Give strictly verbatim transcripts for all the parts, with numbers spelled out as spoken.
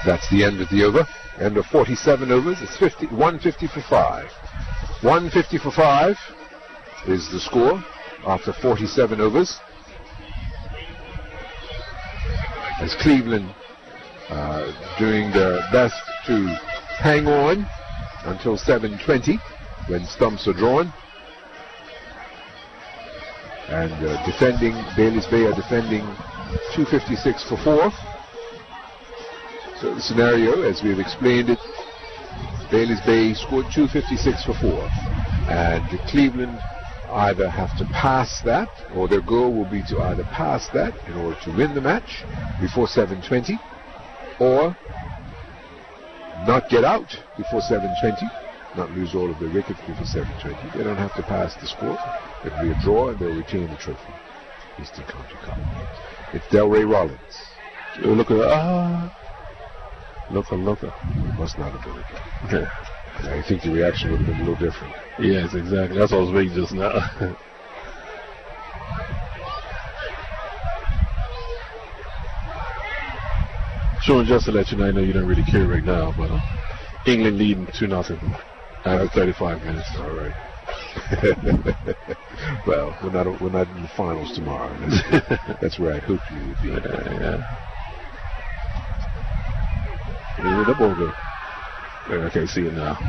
That's the end of the over. End of forty-seven overs. It's fifty, one fifty for five. one fifty for five is the score after forty-seven overs. As Cleveland uh, doing their best to hang on until seven twenty when stumps are drawn. And uh, defending, Bayliss Bay are defending two fifty-six for four. So the scenario, as we have explained it, Bayliss Bay scored two fifty-six for four. And Cleveland either have to pass that, or their goal will be to either pass that in order to win the match before seven twenty, or not get out before seven twenty, not lose all of their wickets before seven twenty. They don't have to pass the score. It'll be a draw and they'll retain the trophy. Eastern County Cup. It's Delray Rollins. Oh, look at ah. Looker, looker. It must not have been again. Yeah. I think the reaction would have been a little different. Yes, exactly. That's what I was waiting just now. Sean, just to let you know, I know you don't really care right now, but uh, England leading two nothing after thirty-five minutes. All right. Well, we're not we're not in the finals tomorrow. That's, that's where I hope you would be. Yeah, yeah. Where did the ball go? I can't see it now.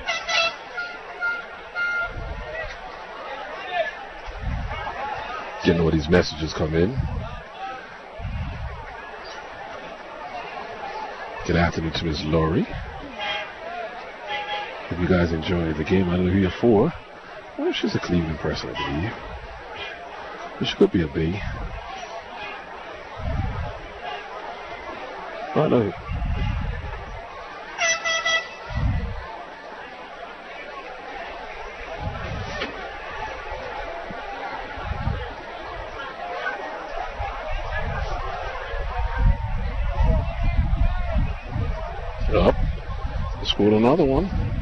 Getting all these messages come in. Good afternoon to Miz Laurie. Hope you guys enjoyed the game. I don't know who you're for. Well, she's a Cleveland person, I believe. But she could be a B. Oh, no. Up. Scored another one.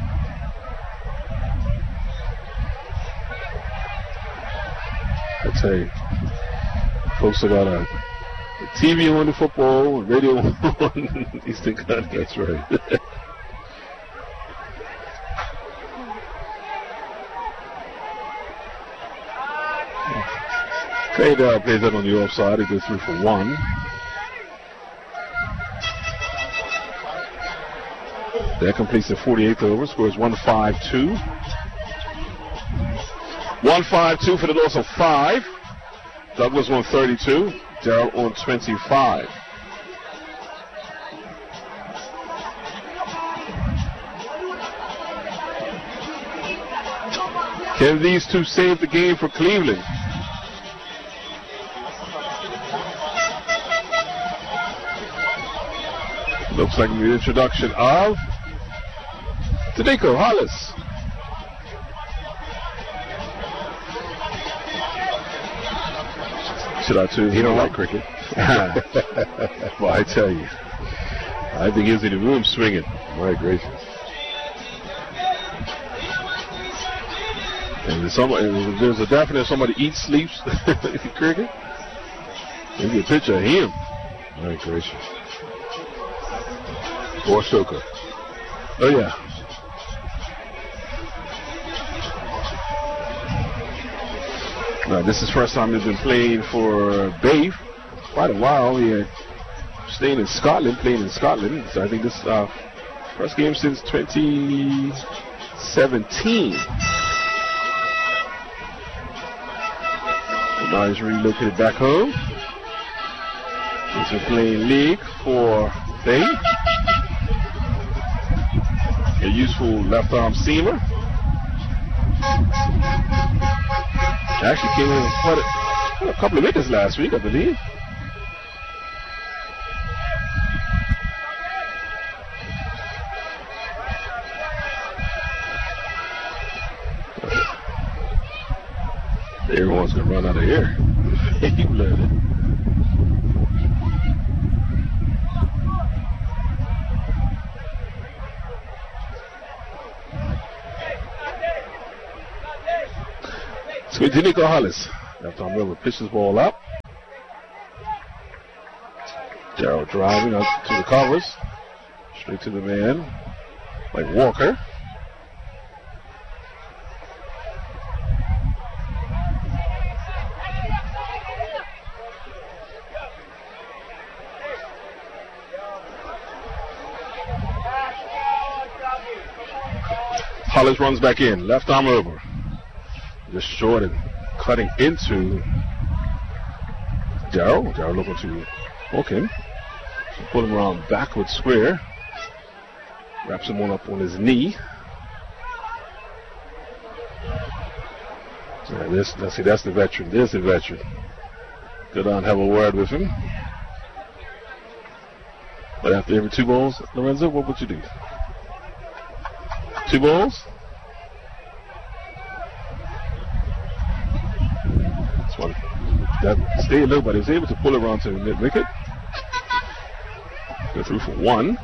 I tell you, folks that got a, a T V on the football, radio on Eastern County. That's right. K-Dog plays that on the offside. He goes through for one. That completes the forty-eighth over. Scores one five two. one five two for the loss of five. Douglas on thirty-two. Darrell on twenty-five. Can these two save the game for Cleveland? Looks like the introduction of Tadeko Hollis. Should I too? He don't like cricket. Well, I tell you, I think he's in the room swinging. My gracious. And there's, somebody, there's a definite somebody eats, sleeps in cricket. Maybe a picture of him. My gracious. Or Stoker. Oh, yeah. Now, this is the first time he's been playing for Bay. Quite a while. He had stayed in Scotland, playing in Scotland. So I think this is uh, first game since twenty seventeen. And now he's relocated back home. He's been playing league for Bay. A useful left arm seamer. Actually came in quite a, a couple of wickets last week, I believe. Everyone's gonna run out of here. So it's Nico Hollis. Left arm river pitches ball up. Gerald driving up to the covers. Straight to the man, like Walker. Hollis runs back in, left arm over. Just short and cutting into Darrell. Darrell looking to hook him. Pull him around backward square. Wraps him one up on his knee. Yeah, this, let's see, that's the veteran. There's the veteran. Go down and have a word with him. But after every two balls, Lorenzo, what would you do? Two balls? This one. That stayed low, but he was able to pull it around to the mid wicket. Go through for one.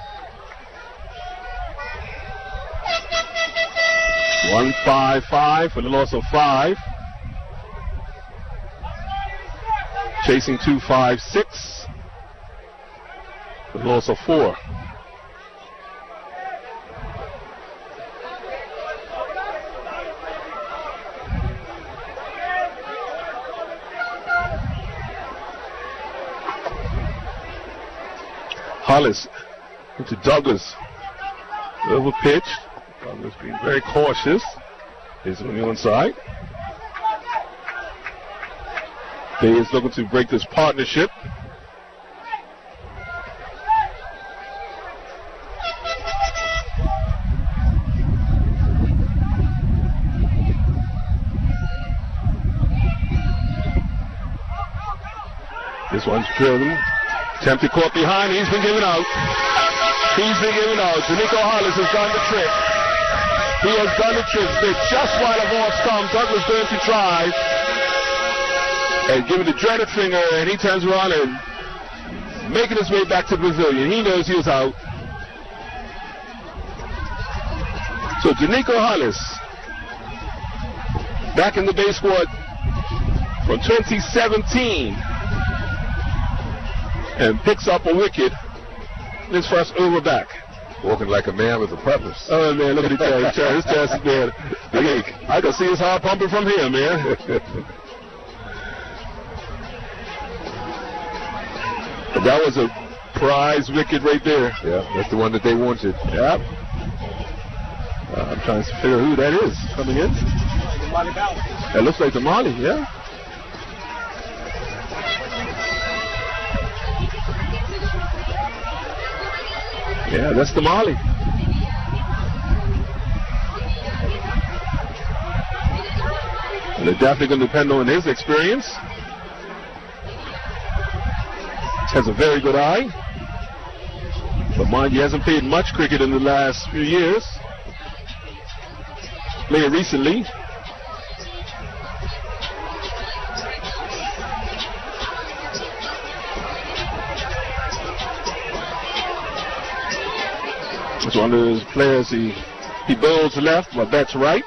One five five for the loss of five. Chasing two five six for the loss of four. Hollis into Douglas. Over pitch. Douglas being very cautious. He's on the inside. Bay is looking to break this partnership. This one's driven. Tempted caught behind. He's been given out. He's been given out. Danico Hollis has done the trick. He has done the trick. But just while the ball comes, Douglas going to try and give it the dreaded finger, and he turns around and making his way back to the pavilion. He knows he was out. So Danico Hollis back in the base squad from twenty seventeen. And picks up a wicket. His first over back. Walking like a man with a purpose. Oh, man, look at his chest. His chest is dead. I can see his heart pumping from here, man. But that was a prize wicket right there. Yeah, that's the one that they wanted. Yep. Uh, I'm trying to figure out who that is coming in. That looks like the Molly, yeah. Yeah, that's the Molly. And they're definitely going to depend on his experience. Has a very good eye. But mind you, he hasn't played much cricket in the last few years. Played recently. It's one of those players, he, he bowls left, but bats right.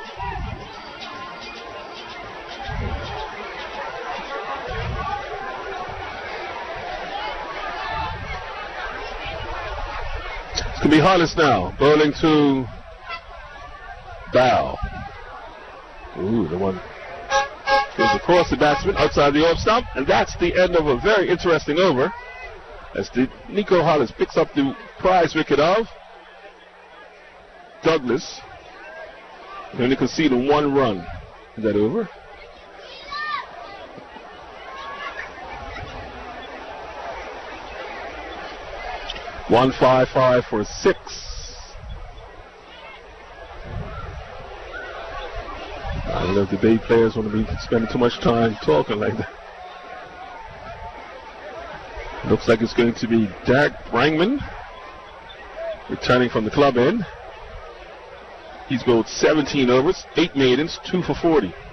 It's going to be Hollis now, bowling to Bow. Ooh, the one goes across the batsman outside the off stump, and that's the end of a very interesting over. As the Nico Hollis picks up the prize wicket of Douglas. And only conceded one run. Is that over? One five five for six. I don't know if the Bay players want to be spending too much time talking like that. Looks like it's going to be Derek Brangman returning from the club end. He's bowled seventeen overs, eight maidens, two for forty.